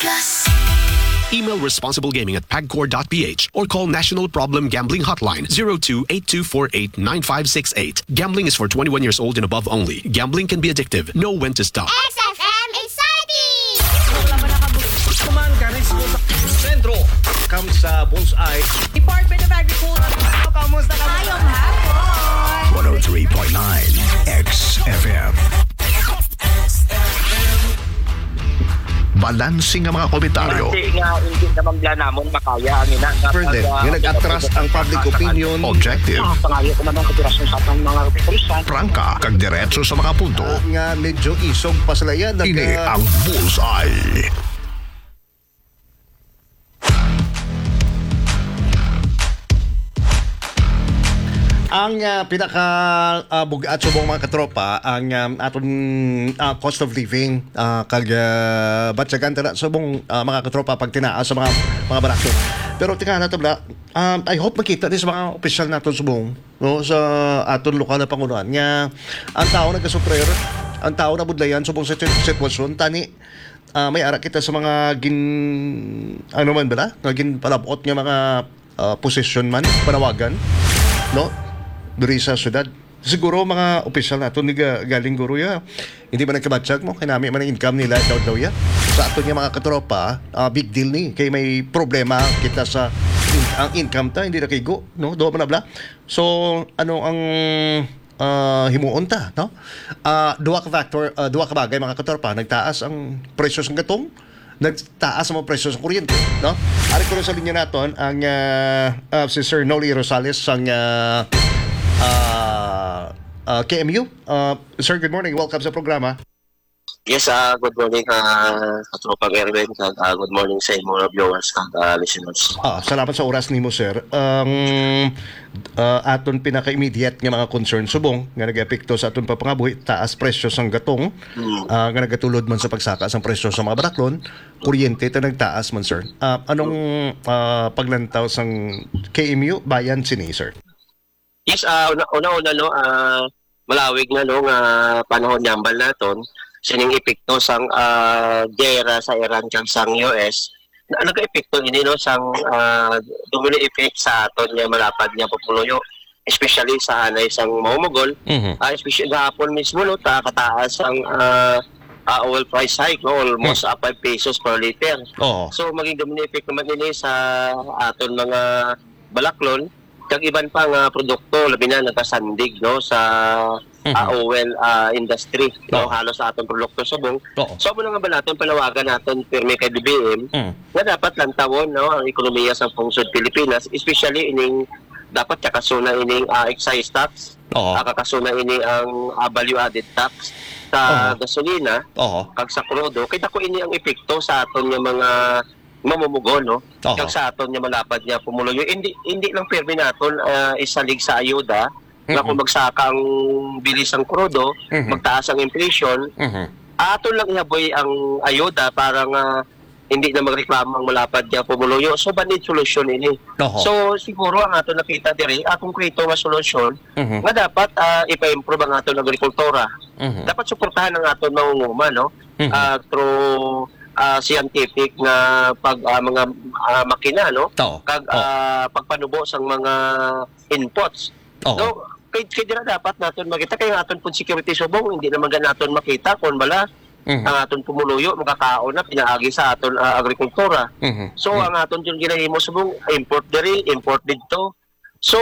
Plus. Email responsiblegaming at pagcor.ph or call National Problem Gambling Hotline 02-8248-9568. Gambling is for 21 years old and above only. Gambling can be addictive. Know when to stop. XFM Exciting! Kuman karis ko sa sentro. Kam sa Bullseye. Department of Agriculture. Kamusta ka? Ngayong hapon. 103.9 XFM. Balansing ang mga komentaryo. Kasi nga, hindi naman bla namon makaya ang ina. Pwede, yung nag-atras ang public opinion. Objective. Pangayo ko man ang kapirasyon sa atong mga pulisan. Prangka, kag diretso sa mga punto. Nga medyo isog pa sila yan. Ini ang Bullseye. Ang pinaka bugat subong mga katropa ang aton cost of living kag batsagan tala subong mga katropa pag tinaas sa mga barakto. Pero tingnan nato bla I hope makita din sa mga opisyal naton subong no sa aton lokal na pangunuan nga ang tao nagkasuprer, ang tao na budlayan subong sa sitwasyon tani may ara kita sa mga ano man bala gin palabot nga mga posisyon man panawagan no diri sa syudad. Siguro mga opisyal nato ni galing guro ya. Hindi ba nagkabatsag mo? Kinami man ang income nila daw ya. Sa ato niya mga katropa, big deal ni. Kay may problema kita sa ang income ta, hindi na kigo. No? Doon man na bla. So, ano ang himuon ta? No? Duwa ka bagay mga katropa. Nagtaas ang presyo sa gatong. Nagtaas ang mga presyo sa kuryente. No? Ari ko rin sa linya naton ang si Sir Noli Rosales ang KMU. Sir, good morning. Welcome sa programa. Yes, good morning Katropang Erwin. Good morning sa mga viewers and listeners. Salamat sa oras nimo, sir. Aton pinaka-immediate nga mga concern subong nga nag-epekto sa aton papangabuhi, taas presyo sang gatong, nga nagatulod man sa pagsaka sang presyo sa mga baraklon, kuryente ta nagtaas man, sir. Anong paglantaw sang KMU bayan sini, sir? Yes, una-una no, malawig na no nga panahon nyambal naton sining epekto sang gera sa Iran kag sang US na nag-epekto ini no sang domino effect sa aton nga malapad nga populoyo, especially sa anay sang mamugol, especially gahapon mismo no kataas ang oil price hike no, almost 5 pesos per liter. So maging domino effect naman ini sa aton mga balaklon kag iban pa nga produkto labi na nagkasandig no sa oil industry no halos sa atong produkto subong. So mo nga ba natin palawagan naton pirmi kay DBM nga dapat lantawon no ang ekonomiya sa pungsod Pilipinas, especially ining dapat kakasuna ining excise tax, kakasuna ini ang value added tax sa gasolina kag sa krudo kay dako ini ang epekto sa aton nga mga mamumugo no kag sa aton nga malapad nga pumuloyo. Hindi lang permi naton isalig sa ayuda nga kung magsaka ang bilis ang krudo, magtaas ang inflation, aton lang ihaboy ang ayuda para nga hindi na magreklamo ang malapad nga pumuloyo. So banid solusyon ini. So siguro ang aton nakita diri akong krito nga solusyon nga dapat ipa-improve ang aton agrikultura. Dapat suportahan ang aton mangunguma no through scientific nga mga makina no kag pagpanubo sang mga inputs no kay dira dapat naton makita kay aton pud security subong hindi naman naton makita kun bala ang aton pumuluyo makakaon na pinaagi sa aton agrikultura. So ang aton yung ginahimo subong import diri import didto. So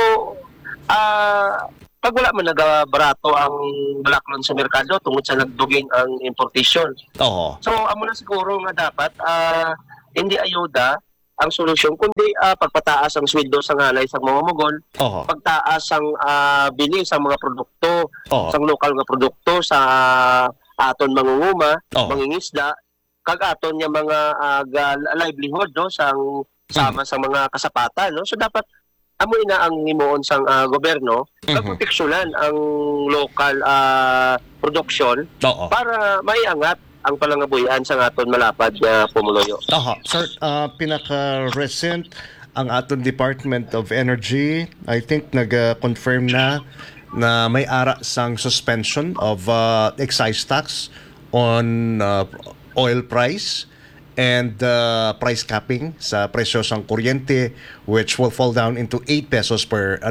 pag wala man nagabarato ang balaklon sa merkado tungod sa nagduging ang importation. So amo na siguro nga dapat hindi ayuda ang solusyon kundi pagpataas ang sweldo sa ngalay sa mga mamugol, pagtaas ang bili sa mga produkto, sa lokal nga produkto sa aton mangunguma, mangingisda, kag aton nga mga livelihood no sang sama sa mga kasapatan no. So dapat amo ina ang himuon sang gobyerno pagproteksyonan ang local production para maiangat ang palangabuhian sa aton malapad nga pumuloyo. Sir, pinaka-recent ang aton Department of Energy, I think nag-confirm na may ara sang suspension of excise tax on oil price and price capping sa presyo ng kuryente, which will fall down into 8 pesos per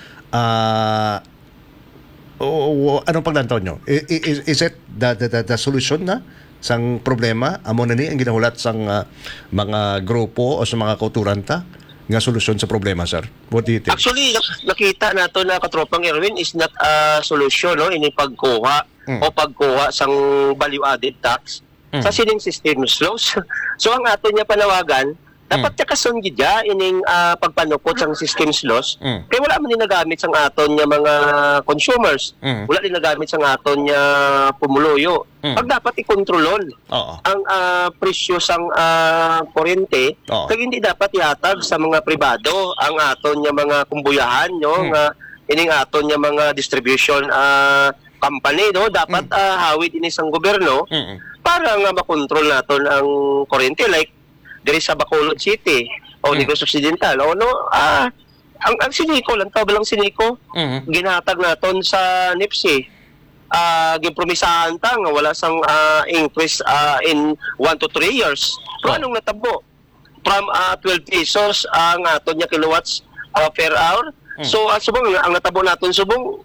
anong paglantaw nyo? Is it the solution na sang problema? Amo na ni ang ginahulat sang mga grupo o sa mga kauturanta nga solusyon sa problema, sir? What do you think? Actually, nakita nato na katropang Erwin is not a solution, no? Ini pagkuha o pagkuha sang value-added tax sa sining system laws. So, ang ato niya panawagan, dapat takason gidya ining pagpanukot sang systems laws. Kaya wala man din nagamit sang aton niya mga consumers. Wala din nagamit sang aton niya pumuluyo. Pag dapat ikontrolol ang presyo sang kuryente, kaya hindi dapat ihatag sa mga pribado ang aton niya mga kumbuyahan, no, nga ining aton niya mga distribution company, no, dapat hawid ini sang gobyerno para nga makontrol naton ang kuryente, like diri sa Bacolod City o Negros Occidental o no ang Sinico lang tabalang Sinico ginatag naton sa NIPSI gipromisahan ta nga wala sang increase in 1 to 3 years pero anong natabo from 12 pesos ang aton nya kilowatts per hour so subong ang natabo naton subong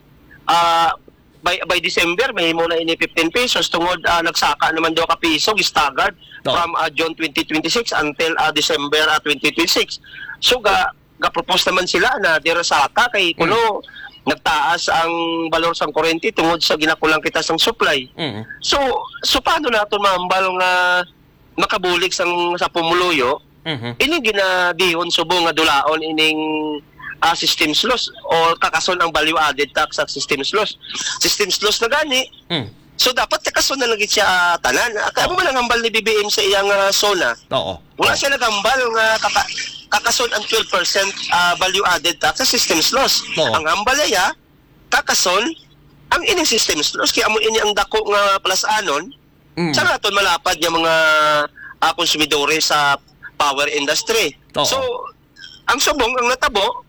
by December may mo na ini 15 pesos tungod nagsaka naman do ka piso staggered from June 2026 until December 2026. So ga propose naman sila na dira saka kay kuno nagtaas ang balor sang kuryente tungod sa ginakulang kita sang supply. So paano nato maambal nga makabulig sang sa pumuluyo? Ini ginabihon subong nga dulaon ining systems loss o kakason ang value added tax sa systems loss. Systems loss na gani. So dapat kakason na lagi siya tanan. Kamo man ang hambal ni BBM sa iyang zona. Wala siya nagambal nga kakason ang 12% value added tax sa systems loss. Ang hambal niya kakason ang ining systems loss kaya amo ini ang dako nga plasanon sa naton malapad nga mga konsumidore sa power industry. So ang subong ang natabo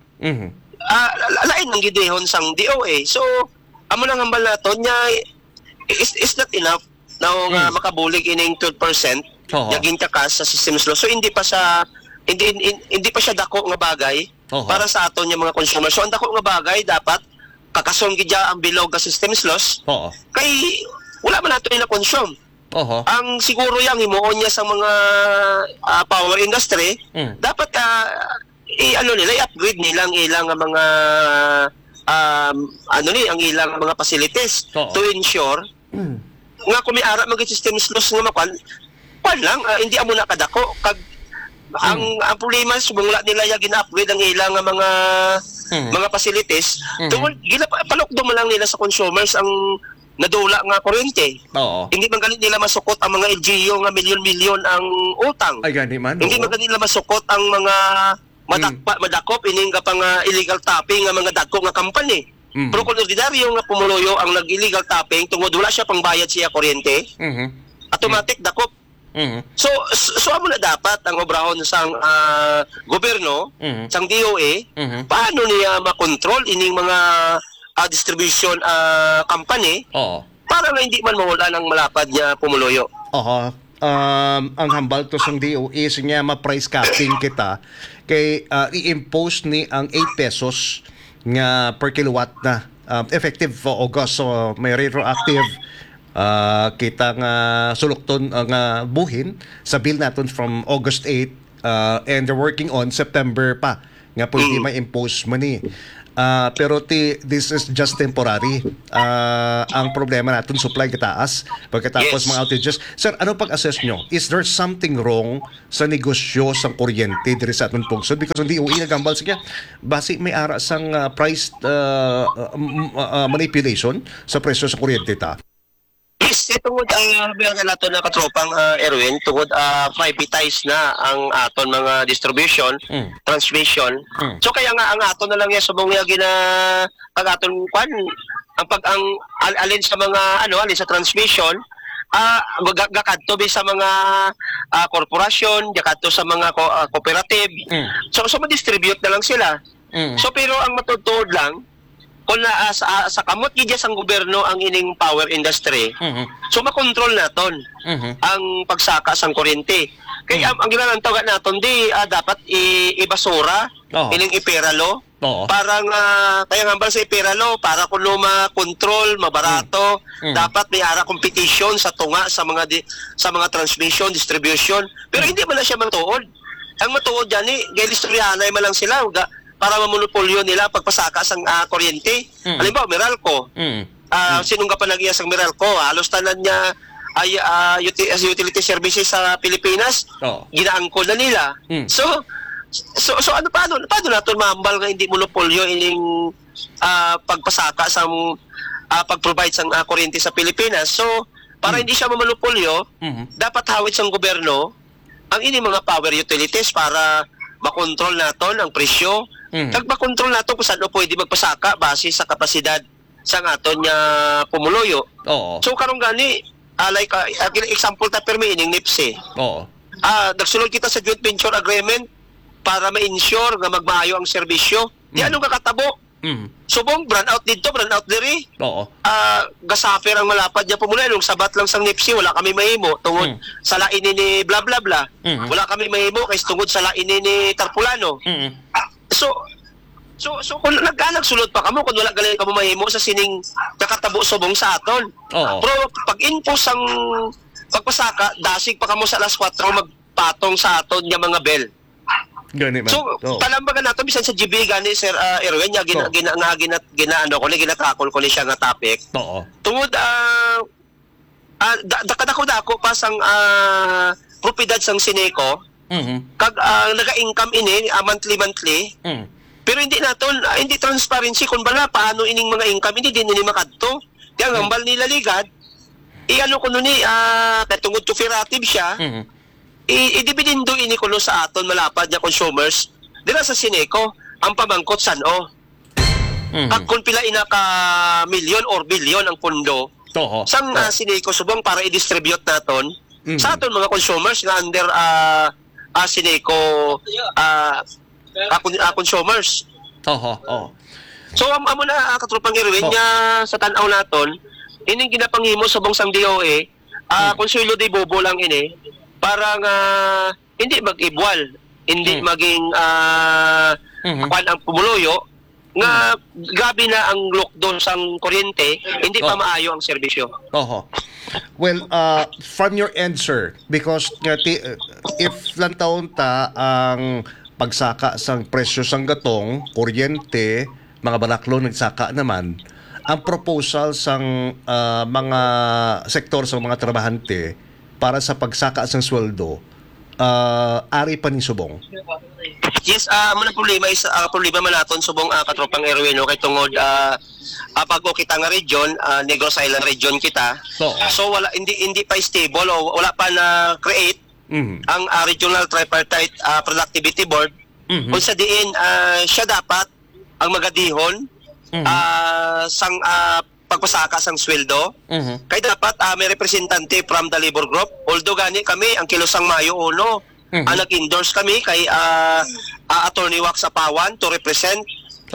lain ng gidehon sang DOA. So amo nang hambal naton nya is not enough na makabulig ining 12% naging takas sa systems law. So hindi pa siya dako nga bagay para sa aton yung mga consumer. So ang dako nga bagay dapat kakason gidya ang bilog nga systems laws. Kay wala man nato na consume. Ang siguro yang himuon niya sa mga power industry dapat i-upgrade nilang ilang mga ang ilang mga facilities to ensure nga kung may ara mga systems loss nga makan lang hindi amo na kadako kag ang problema subong nila ya gina-upgrade ang ilang mga facilities tungod gila palukdo man lang nila sa consumers ang nadula nga kuryente. Hindi man ganit nila masukot ang mga LGU nga milyon-milyon ang utang. Ay gani man. Hindi man ganit nila masukot ang mga madakop ining kapang illegal tapping nga mga dagko nga company. Pero kung ordinaryo nga pumuluyo ang nag-illegal tapping tungod wala siya pangbayad siya kuryente, automatic dakop. So amo na dapat ang obrahon sang gobyerno, sang DOA, paano niya makontrol ining mga distribution company para nga hindi man mawala ng malapad niya pumuluyo. Ang hambal to sang DOA niya ma-price capping kita kay i-impose ni ang 8 pesos nga per kilowatt na effective for August. So may retroactive kita nga sulukton nga buhin sa bill naton from August 8 and they're working on September pa nga pwede ma-impose man ni. Pero this is just temporary. Ang problema natin supply kitaas pagkatapos mga outages. Sir, ano pag-assess nyo? Is there something wrong sa negosyo sang kuryente diri sa aton pungsod? Because hindi DOE nagambal siya basi may ara sang price manipulation sa presyo sa kuryente ta. Yes, tungod ang nga nato na katropang Erwin, tungod privatize na ang aton mga distribution, transmission. So kaya nga ang aton na lang yan subong nga gina pag aton kwan ang alin sa mga alin sa transmission gakadto sa mga korporasyon, gakadto sa mga cooperative. So ma-distribute na lang sila. So pero ang matutuod lang kung sa kamot gidya sang gobyerno ang ining power industry, so makontrol naton ang pagsaka sang kuryente. Kaya ang ginanantawagan natin, dapat ibasura, Oo. ining iperalo. Oo. Parang, kaya nga ba sa iperalo, para kung ma-control, mabarato, dapat may ara competition sa tunga, sa mga transmission, distribution. Pero hindi man na siya matuod. Ang matuod dyan, gaylistoryanay man lang sila, para mamonopolyo nila pagpasaka sang kuryente. Halimbawa, Meralco. Sinong ka pa nag-iya sang Meralco? Halos tanan niya ay utility services sa Pilipinas, Oo. ginaangkol na nila. So paano natin maambal nga hindi monopolyo ining pagpasaka sa pag-provide sang kuryente sa Pilipinas? So para hindi siya mamonopolyo, dapat hawid sang gobyerno ang ini mga power utilities para makontrol naton ang presyo. Makontrol naton kung saan pwede magpasaka base sa kapasidad sa aton nga pumuluyo. Oo. So karong gani, like example ta permi ining NIPSE. Oo. Nagsulod kita sa joint venture agreement para ma-ensure nga magmaayo ang serbisyo. Di anong kakatabo? Subong brownout dito, brownout diri. Oo. Gasafer ang malapad niya pumula nung sabat lang sang NIPSE, wala kami mahimo tungod sa lain ni bla bla bla. Wala kami mahimo kay tungod sa lain ni Tarpulano. So kung nagsulod pa kamo kung wala galing kamo mahimo sa sining kakatabo subong sa aton. Oo. Pero pag info sang pagpasaka, dasig pa kamo sa alas 4 magpatong sa aton nga mga bell. Gani man. So, Oo. talambagan nato bisan sa GB gani Sir Erwin, nga ginaano ko ni ginatakol ko ni siya nga topic. Oo. Tungod dakadako pa sang propiedad sang Sineco, kag naga-income ini monthly. Pero hindi naton hindi transparency kun bala paano ining mga income hindi din ini makadto. Kaya ang hambal nila ligad, iano kuno ni katungod to firative siya. Idibidindo ini kuno sa aton malapad nga consumers dira sa Sineco ang pamangkot sano. Pag kung pila ina ka milyon or bilyon ang pondo Oo. sang Sineco subong para i-distribute naton sa aton mga consumers nga under Sineco consumers. Oo. So amo na katrupang Irwin nga sa tan-aw naton ining ginapanghimo subong sang DOE konsuelo de bobo lang ini para nga hindi mag-ibwal, hindi maging kwan ang pumuluyo nga gabi na ang lockdown sang kuryente, hindi pa maayo ang serbisyo. Oo. Well, from your answer, because if lang taon ta ang pagsaka sang presyo sang gatong, kuryente, mga banaklo nagsaka naman, ang proposal sang mga sektor sa mga trabahante para sa pagsaka sang sweldo, ari pa ni subong. Yes, muna problema is problema man naton subong katropang Erwin kay tungod pag kita nga region, Negros Island region kita. So wala hindi pa stable o wala pa na create ang regional tripartite productivity board. Kung sa diin siya dapat ang magadihon sang pagpasaka sang sweldo. Kay dapat may representante from the labor group. Although gani kami ang kilosang Mayo 1 nag-endorse kami kay Attorney Wax Apawan to represent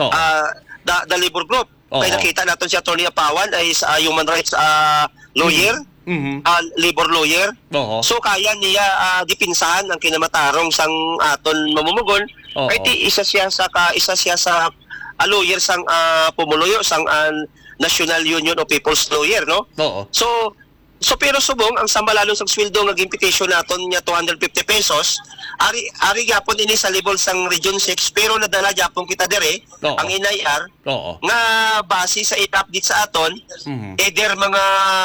the labor group. Kaya nakita natin si Attorney Apawan ay human rights lawyer, labor lawyer. So kaya niya dipinsahan ang kinamatarong sang aton mamumugon. Kaya isa siya sa lawyer sang pumuluyo sang National Union of People's Lawyer, no? So pero subong ang sambalalon sang sweldo nga imputation naton nya 250 pesos ari gyapon ini sa level sang Region 6 pero nadala gyapon kita dire ang NIR nga base sa i-update sa aton either mga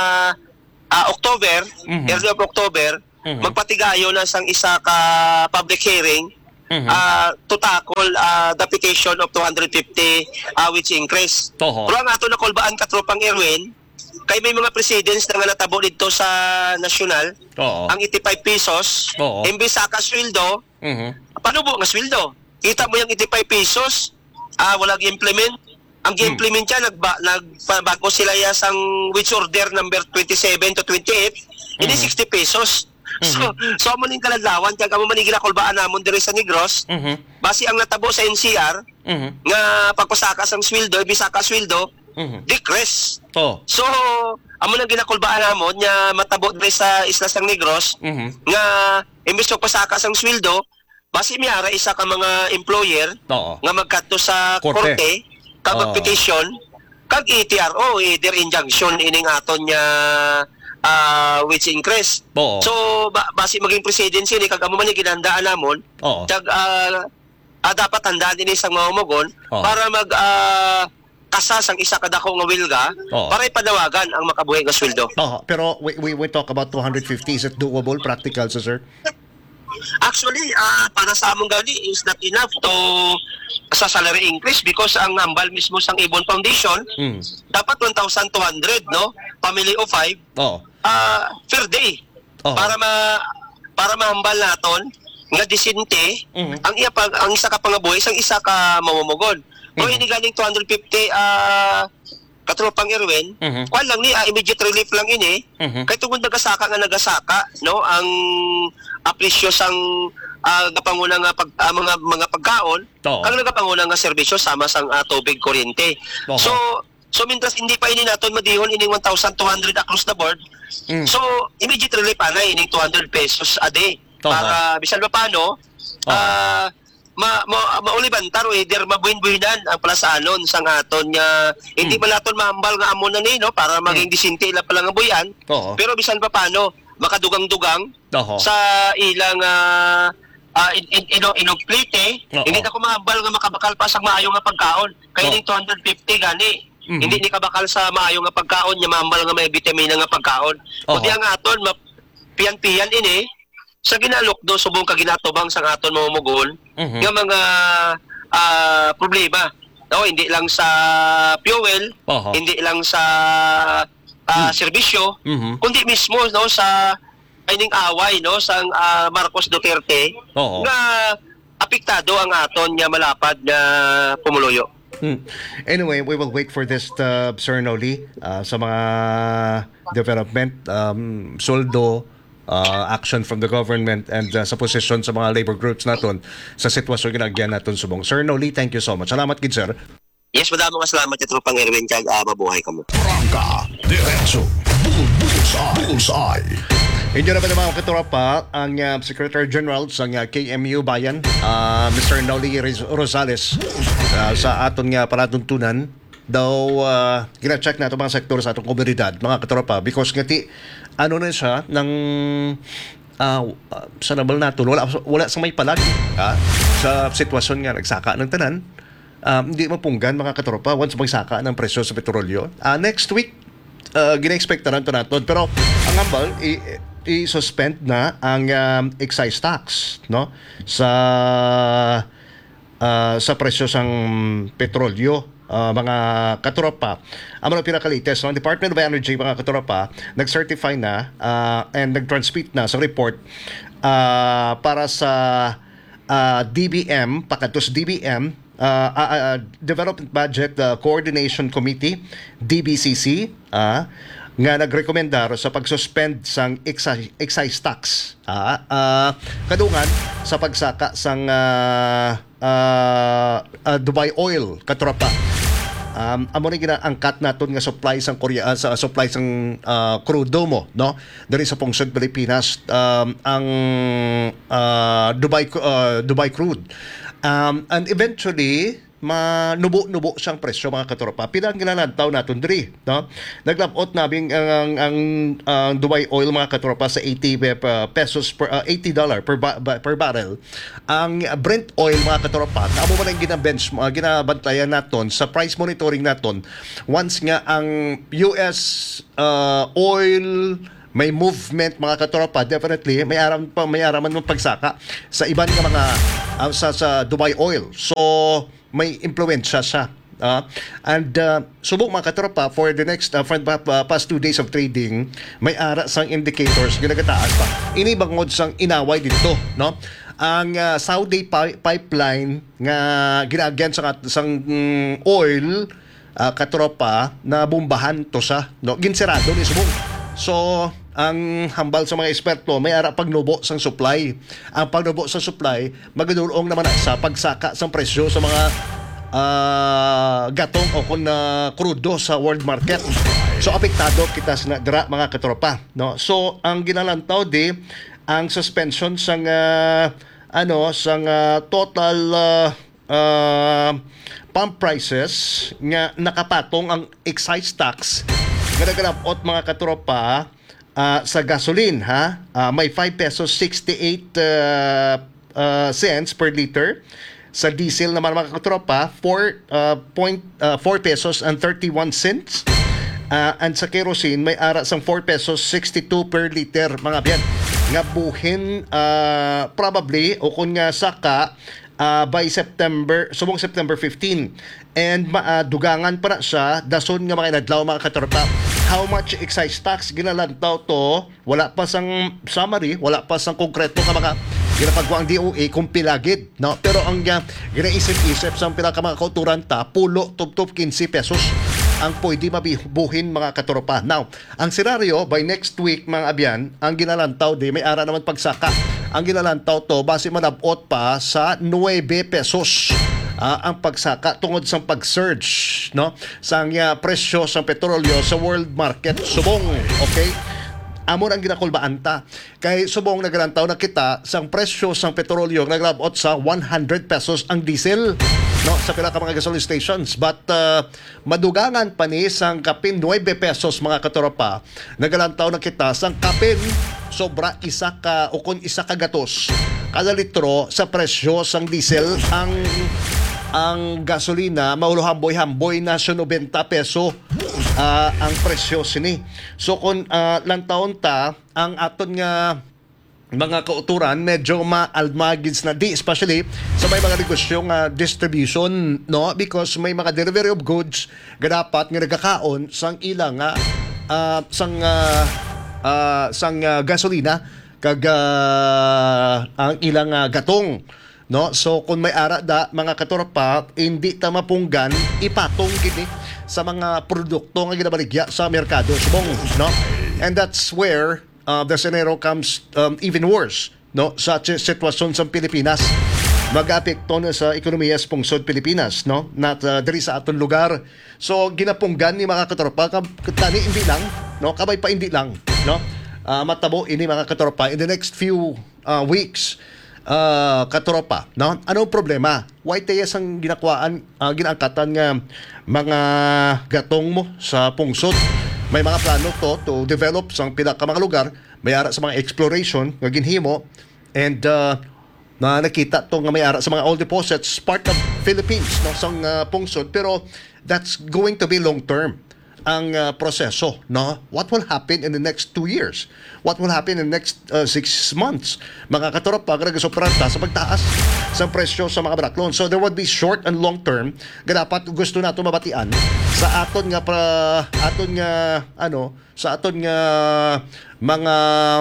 October, early of October magpatigayo na sang isa ka public hearing to tackle the petition of 250 which increase. Pero ang ato na kulbaan katropang Erwin kay may mga presidents na nga natabo dito sa nasyonal ang 85 pesos imbis sa kasweldo panubo nga sweldo kita mo yung 85 pesos wala gi-implement ang gi-implement siya nagbago sila sang which order number 27 to 28 ini 60 pesos so amo ning kaladlawan kag amo man ginakulbaan namon diri sa Negros base ang natabo sa NCR nga pagpasaka sang sweldo imbis sa kasweldo decrease. Oh. So, amo nang ginakulbaan namon nya matabo diri sa Isla San Negros nga imbes og pasaka sang sweldo, basi miara isa ka mga employer Oo. nga magkadto sa Korte. korte kag Oo. petition kag ETRO either injunction ining aton nya wage increase. Oo. So basi maging presidency ni kag amo man yung ginandaan namon. Oo. Kag dapat tandaan din isang mamumugon Oo. para mag kasas ang isa kadako nga wilga Oo. para ipadawagan ang makabuhi nga sweldo. Oh, pero we talk about 250. Is it doable, practical, sir? Actually, para sa among gani is not enough to sa salary increase because ang hambal mismo sang Ibon Foundation dapat 1,200 no, family of 5 Oh. per day Oo. para mahambal naton nga disinte ang isa ka pangabuhi sang isa ka mamumugon. Kung ini galing 250 katropang Irwin, kuan lang ni immediate relief lang ini. Kay tungod nagasaka no ang apresyo sang gapanguna nga mga pagkaon, Oo. ang nagapanguna nga serbisyo sama sang tubig, kuryente. Oo. So mintras hindi pa ini naton madihon ining 1,200 across the board. So immediate relief ana ining 200 pesos a day Oo. para bisan pa paano maulibantar o either mabuhin-buhinan ang plasanon sang aton nga hindi man naton mahambal nga amon na ni no para maging disinte ila pala nga buyan. Oo. Pero bisan pa paano makadugang-dugang Oo. sa ilang inogplite, Oo. hindi na ko mahambal nga makabakal pa sa maayo nga pagkaon. Kaya Oo. ning 250 gani. Hindi ni kabakal sa maayo nga pagkaon, nya mahambal nga may bitamina nga pagkaon. Oo. Kundi ang aton piyan-piyan ini sa ginalukdo subong ka ginatubang sang aton mamumugon nga mga problema. No, hindi lang sa fuel, Oo. hindi lang sa serbisyo, kundi mismo no sa ining away no sang Marcos Duterte Oo. nga apektado ang aton nga malapad nga pumuluyo. Anyway, we will wait for this, Sir Noli, sa mga development, soldo, action from the government, and sa posisyon sa mga labor groups naton sa sitwasyon ginagyan naton subong. Sir Noli, thank you so much. Salamat gid, sir. Yes, madamo nga salamat sa tropang Erwin kag mabuhay kamo. Rangka, Diretso, Bullseye. Hindi na ba naman mga katropa ang Secretary General sa KMU Bayan, Mr. Noli Rosales, sa aton nga palatuntunan daw gina-check na itong mga sektor sa atong komunidad, mga katropa, because ngati ano na siya ng sa nabal natin, wala sa may palag sa sitwasyon nga nagsaka ng tanan. Hindi mapunggan mga katropa once magsaka ng presyo sa petrolyo. Next week, gina-expect na natin. Pero ang ambal, i-suspend na ang excise tax no sa presyo sang petrolyo. Mga katropa, ang mga pinakalites ng Department of Energy, mga katropa, nag-certify na and nag-transmit na sa report para sa DBM, pakatos DBM, Development Budget Coordination Committee, DBCC, nga nagrekomendar sa pag-suspend sang excise tax kadungan sa pagsaka sang Dubai Oil, katropa. Amo na ginaangkat naton nga supply sang Korea sa supply sang crudo mo no diri sa pungsod Pilipinas, ang Dubai crude, and eventually manubo-nubo siyang presyo, mga katropa. Pilang ginalantaw naton diri no naglapot nabing ang Dubai Oil, mga katropa, sa 80 pesos per $80 per barrel. Ang Brent oil, mga katropa, amo man ang ginabantayan naton sa price monitoring naton once nga ang US oil may movement, mga katropa, definitely may araman ng pagsaka sa iban nga mga sa Dubai Oil. So may impluwensya siya. And subok, mga katropa, for the next for the past 2 days of trading, may ara sang indicators ginagataas pa. Ini bangod sang inaway dito, no? Ang Saudi pipeline nga ginagyan sang oil, katropa, na bombahan to sa no ginsirado ni subok. So ang hambal sa mga eksperto, may ara pagnubo sang supply. Ang pagnubo sa supply magadulong naman sa pagsaka sang presyo sa mga gatong o kung krudo sa world market. So apektado kita sa dira mga katropa, no? So ang ginalantaw di ang suspension sang sang total pump prices nga nakapatong ang excise tax nga naganapot mga katropa sa gasoline ha. May 5 pesos 68 cents per liter. Sa diesel naman mga katropa 4 pesos and 31 cents. And sa kerosene may ara sang 4 pesos 62 per liter mga biyan. Nga buhin probably o kung nga saka by subong September 15. And dugangan pa na siya dason nga mga inadlaw mga katropa. How much excise tax ginalantaw to? Wala pa sang summary, wala pa sang konkreto nga mga ginapagawa ang DOA kung pilagid, no? Pero ang ginaisip-isip sa pinaka mga kauturan ta, pulo tubtob 15 pesos ang pwede mabibuhin mga katropa. Now, ang senaryo by next week mga abyan, ang ginalantaw di may ara naman pagsaka. Ang ginalantaw to base manabot pa sa 9 pesos. Ang pagsaka tungod sa pag-surge, no, sang presyo sa petrolyo sa world market subong, okay? Amon ang ginakulbaan ta. Kay subong naglantaw na kita sang presyo sang petrolyo naglabot sa 100 pesos ang diesel, no, sa pila ka mga gasoline stations. But madugangan pa ni sang kapin 9 pesos mga katropa. Naglantaw na kita sang kapin sobra isa ka o kung isa ka gatos kada litro sa presyo sang diesel. Ang gasolina mauluhamboy-hamboy na sa 90 peso ang presyo sini. So kung lantaon ta ang aton nga mga kauturan medyo maalmagins na di, especially sa may mga negosyong distribution, no, because may mga delivery of goods nga dapat nga nagkakaon sang ilang sang gasolina kag ang ilang gatong, no. So kung may ara da mga katropa hindi ta mapunggan ipatong kini sa mga produkto nga ginabaligya sa merkado subong, no. And that's where the scenario comes even worse, no, sa sitwasyon sa Pilipinas. Mag-apekto na sa ekonomiya sa pungsod Pilipinas, no, na diri sa aton lugar. So ginapunggan ni mga katropa tani hindi lang, no, kabay pa hindi lang, no. Matabo ini mga katropa in the next few weeks. Katropa, no? Anong problema? Why tayo sang ginakwaan, ginangkatan nga mga gatong mo sa pungsod? May mga plano to develop sang pinaka mga lugar, may ara sa mga exploration nga ginhimo, and na nakita to nga may ara sa mga oil deposits part of Philippines, no, sang pungsod, pero that's going to be long term ang proseso, no? What will happen in the next 2 years? What will happen in the next 6 months? Mga katropa, nagasopranta sa pagtaas sa presyo sa mga baraklon. So there would be short and long term nga dapat gusto nato mabatian sa aton nga sa aton nga mga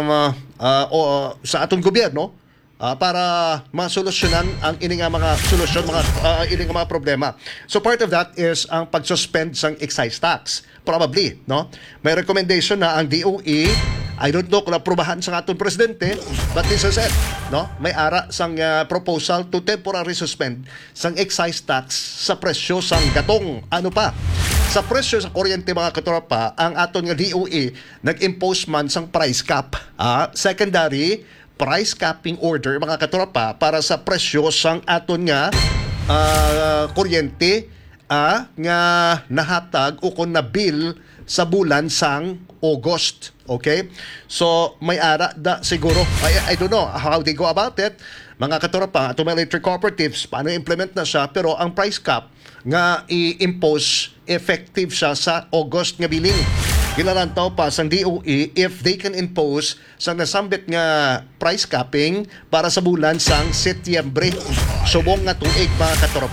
sa aton gobyerno para masolusyonan ang ining mga solusyon, ining mga problema. So part of that is ang pag-suspend sang excise tax. Probably, no? May recommendation na ang DOE, I don't know kung naprobahan sa aton presidente, but this is it, no? May ara sang proposal to temporary suspend sang excise tax sa presyo sang gatong. Ano pa? Sa presyo sa kuryente mga katropa, ang aton nga DOE nag-impose man sang price cap, secondary price capping order mga katropa para sa presyo sang aton nga kuryente nga nahatag o kung na bill sa bulan sang August. Okay? So may ara da siguro, I don't know how they go about it mga katropa, ato mga electric cooperatives paano implement na siya, pero ang price cap nga i-impose effective siya sa August nga billing. Ginalantaw pa sang DOE if they can impose sang nasambit nga price capping para sa bulan sang Setyembre. Subong nga tuig mga katropa.